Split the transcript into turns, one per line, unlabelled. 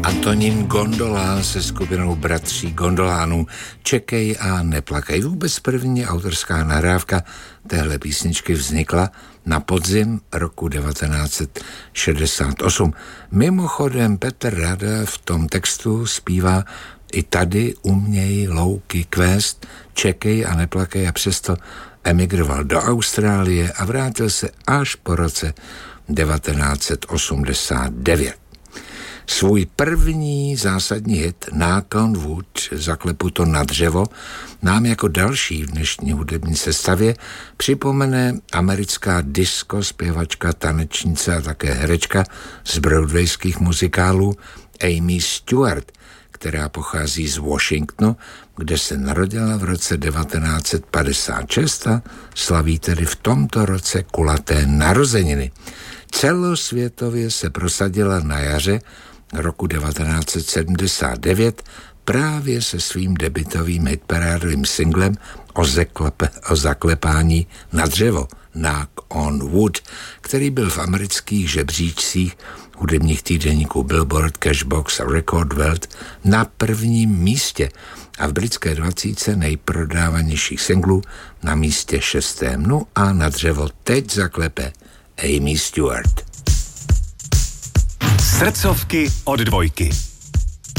Antonín Gondola se skupinou bratří Gondolánů Čekej a neplakej. Vůbec první autorská nahrávka téhle písničky vznikla na podzim roku 1968. Mimochodem Petr Rada v tom textu zpívá i tady umějí louky kvést, čekej a neplakej, a přesto emigroval do Austrálie a vrátil se až po roce 1989. Svůj první zásadní hit Knock on Wood, zaklepu to na dřevo, nám jako další v dnešní hudební sestavě připomene americká disco zpěvačka, tanečnice a také herečka z broadwayských muzikálů Amy Stewart, která pochází z Washingtonu, kde se narodila v roce 1956 a slaví tedy v tomto roce kulaté narozeniny. Celosvětově se prosadila na jaře roku 1979 právě se svým debutovým hitparádovým singlem o zaklepání na dřevo Knock on Wood, který byl v amerických žebříčcích hudebních týdeníků Billboard, Cashbox a Record World na prvním místě a v britské 20 nejprodávanějších singlů na místě 6. No a na dřevo teď zaklepe Amy Stewart.
Srdcovky od Dvojky.